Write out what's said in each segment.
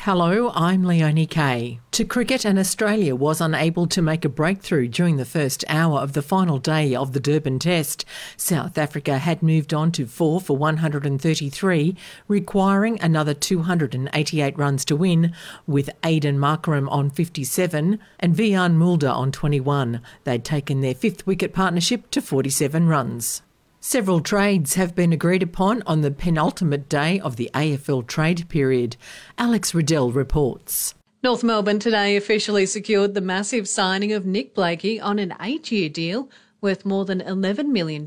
Hello, I'm Leonie Kay. To cricket, and Australia was unable to make a breakthrough during the first hour of the final day of the Durban Test. South Africa had moved on to 4 for 133, requiring another 288 runs to win, with Aiden Markram on 57 and Vian Mulder on 21. They'd taken their fifth wicket partnership to 47 runs. Several trades have been agreed upon on the penultimate day of the AFL trade period. Alex Riddell reports. North Melbourne today officially secured the massive signing of Nick Blakey on an 8-year deal worth more than $11 million.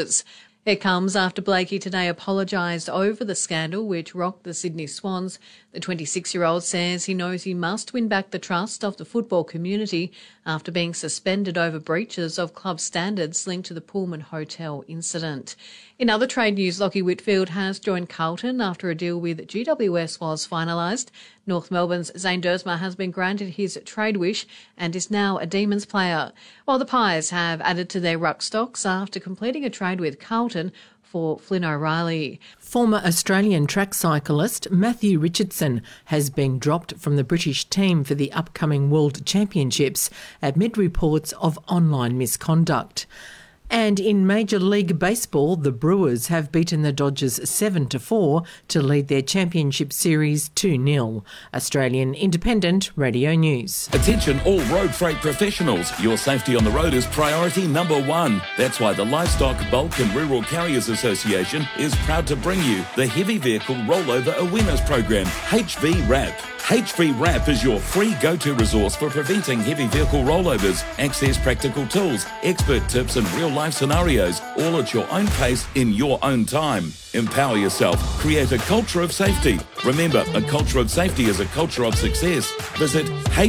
It comes after Blakey today apologised over the scandal which rocked the Sydney Swans. The 26-year-old says he knows he must win back the trust of the football community after being suspended over breaches of club standards linked to the Pullman Hotel incident. In other trade news, Lachie Whitfield has joined Carlton after a deal with GWS was finalised. North Melbourne's Zane Dersma has been granted his trade wish and is now a Demons player, while the Pies have added to their ruck stocks after completing a trade with Carlton for Flynn O'Reilly. Former Australian track cyclist Matthew Richardson has been dropped from the British team for the upcoming World Championships amid reports of online misconduct. And in Major League Baseball, the Brewers have beaten the Dodgers 7-4 to lead their championship series 2-0. Australian Independent Radio News. Attention all road freight professionals. Your safety on the road is priority number one. That's why the Livestock, Bulk and Rural Carriers Association is proud to bring you the Heavy Vehicle Rollover Awareness Program, HVRAP. HVRAP is your free go-to resource for preventing heavy vehicle rollovers. Access practical tools, expert tips and real-life scenarios, all at your own pace in your own time. Empower yourself. Create a culture of safety. Remember, a culture of safety is a culture of success. Visit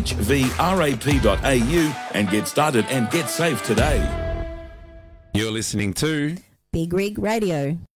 HVRAP.au and get started and get safe today. You're listening to Big Rig Radio.